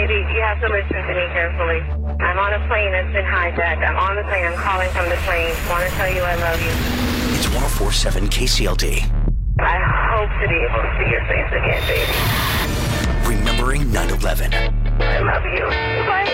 Baby, you have to listen to me carefully. I'm on a plane that's been hijacked. I'm on the plane. I'm calling from the plane. Want to tell you I love you. It's 104.7 KCLD. I hope to be able to see your face again, baby. Remembering 9/11. I love you. Bye.